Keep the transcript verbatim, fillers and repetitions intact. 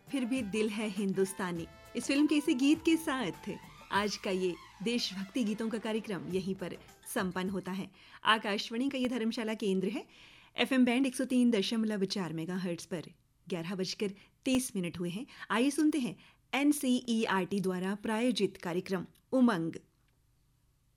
फिर भी दिल है हिंदुस्तानी। इस फिल्म के इसी गीत के साथ आज का ये देशभक्ति गीतों का कार्यक्रम यहीं पर संपन्न होता है। आकाशवाणी का ये धर्मशाला केंद्र है। एफएम बैंड एक सौ तीन दशमलव चार मेगाहर्ट्ज पर ग्यारह बजकर तीस मिनट हुए हैं। आइए सुनते हैं एनसीईआरटी द्वारा प्रायोजित कार्यक्रम उमंग।